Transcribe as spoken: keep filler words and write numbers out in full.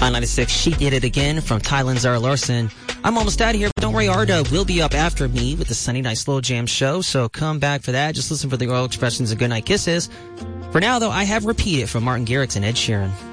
On ninety-six, She Did It Again from Tylen Zara Larson. I'm almost out of here, but don't worry, Arda will be up after me with the Sunday Night Slow Jam show, so come back for that. Just listen for the Royal Expressions of Goodnight Kisses. For now, though, I have Repeat It from Martin Garrix and Ed Sheeran.